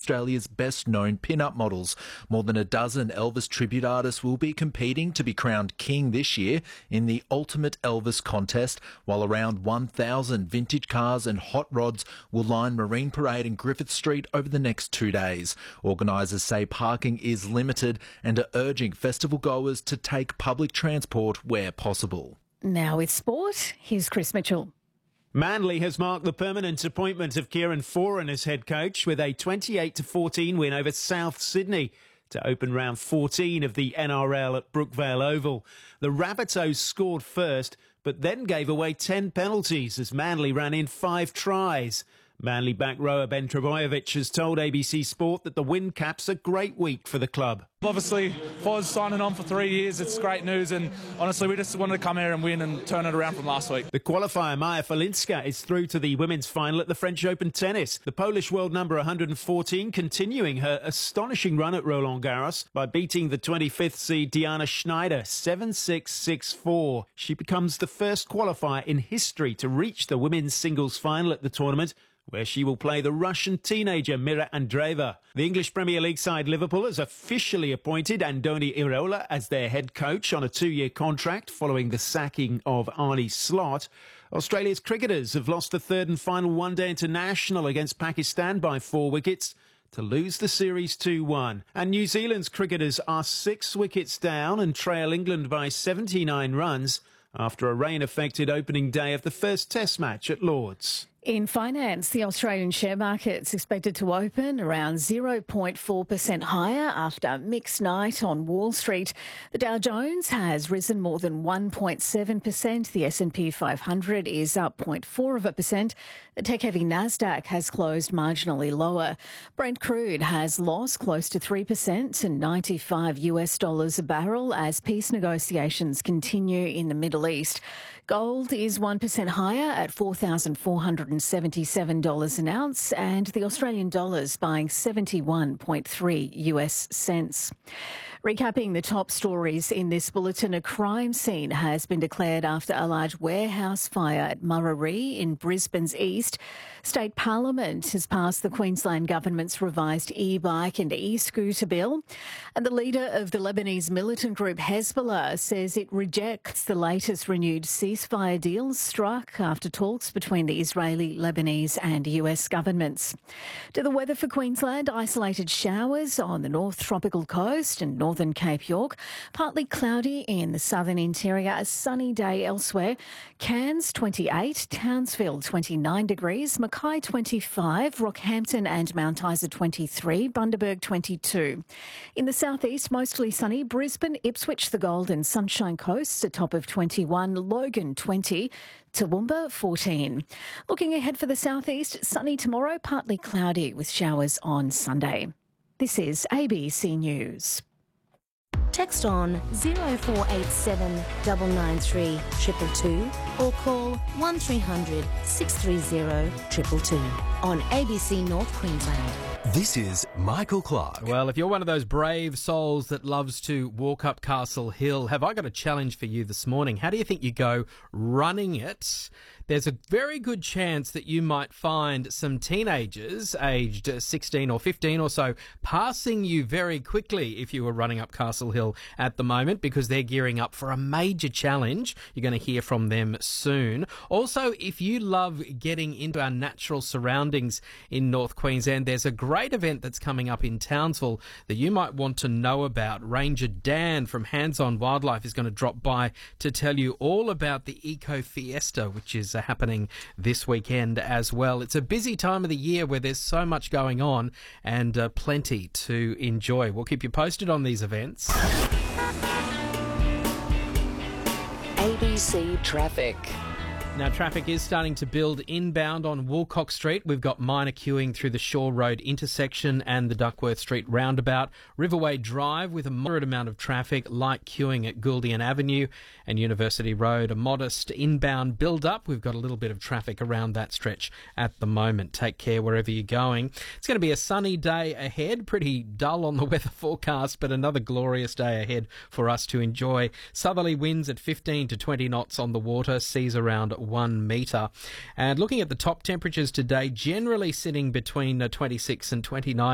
Australia's best-known pin-up models. More than a dozen Elvis tribute artists will be competing to be crowned king this year in the Ultimate Elvis contest, while around 1,000 vintage cars and hot rods will line Marine Parade and Griffith Street over the next 2 days. Organisers say parking is limited and are urging festival goers to take public transport where possible. Now with sport, here's Chris Mitchell. Manly has marked the permanent appointment of Kieran Foran as head coach with a 28-14 win over South Sydney to open round 14 of the NRL at Brookvale Oval. The Rabbitohs scored first, but then gave away 10 penalties as Manly ran in 5 tries. Manly back rower Ben Trebojevic has told ABC Sport that the win caps a great week for the club. Obviously, Foz signing on for 3 years, it's great news, and honestly, we just wanted to come here and win and turn it around from last week. The qualifier Maja Falinska is through to the women's final at the French Open tennis. The Polish world number 114 continuing her astonishing run at Roland Garros by beating the 25th seed Diana Schneider 7-6, 6-4. She becomes the first qualifier in history to reach the women's singles final at the tournament, where she will play the Russian teenager Mira Andreeva. The English Premier League side Liverpool has officially appointed Andoni Iraola as their head coach on a 2-year contract following the sacking of Arne Slot. Australia's cricketers have lost the third and final one-day international against Pakistan by 4 wickets to lose the series 2-1. And New Zealand's cricketers are 6 wickets down and trail England by 79 runs after a rain-affected opening day of the first Test match at Lord's. In finance, the Australian share market's expected to open around 0.4% higher after a mixed night on Wall Street. The Dow Jones has risen more than 1.7%. The S&P 500 is up 0.4%. The tech-heavy Nasdaq has closed marginally lower. Brent crude has lost close to 3% to $95 a barrel as peace negotiations continue in the Middle East. Gold is 1% higher at $4,477 an ounce, and the Australian dollar's buying 71.3 US cents. Recapping the top stories in this bulletin, a crime scene has been declared after a large warehouse fire at Murarrie in Brisbane's east. State Parliament has passed the Queensland Government's revised e-bike and e-scooter bill. And the leader of the Lebanese militant group Hezbollah says it rejects the latest renewed ceasefire deal struck after talks between the Israeli, Lebanese and US governments. To the weather for Queensland, isolated showers on the North Tropical Coast and northern Cape York, partly cloudy in the southern interior, a sunny day elsewhere. Cairns 28, Townsville 29 degrees, Mackay 25, Rockhampton and Mount Isa 23, Bundaberg 22. In the southeast, mostly sunny, Brisbane, Ipswich, the Gold and Sunshine Coast, a top of 21, Logan 20, Toowoomba 14. Looking ahead for the southeast, sunny tomorrow, partly cloudy with showers on Sunday. This is ABC News. Text on 0487 993 222 or call 1300 630 222 on ABC North Queensland. This is Michael Clark. Well, if you're one of those brave souls that loves to walk up Castle Hill, have I got a challenge for you this morning? How do you think you go running it? There's a very good chance that you might find some teenagers aged 16 or 15 or so passing you very quickly if you were running up Castle Hill at the moment, because they're gearing up for a major challenge. You're going to hear from them soon. Also, if you love getting into our natural surroundings in North Queensland, there's a great event that's coming up in Townsville that you might want to know about. Ranger Dan from Hands On Wildlife is going to drop by to tell you all about the Eco Fiesta, which is happening this weekend as well. It's a busy time of the year where there's so much going on and plenty to enjoy. We'll keep you posted on these events. ABC Traffic. Now, traffic is starting to build inbound on Woolcock Street. We've got minor queuing through the Shore Road intersection and the Duckworth Street roundabout. Riverway Drive with a moderate amount of traffic, light queuing at Gouldian Avenue and University Road. A modest inbound build-up. We've got a little bit of traffic around that stretch at the moment. Take care wherever you're going. It's going to be a sunny day ahead. Pretty dull on the weather forecast, but another glorious day ahead for us to enjoy. Southerly winds at 15 to 20 knots on the water. Seas around 1 metre. And looking at the top temperatures today, generally sitting between 26 and 29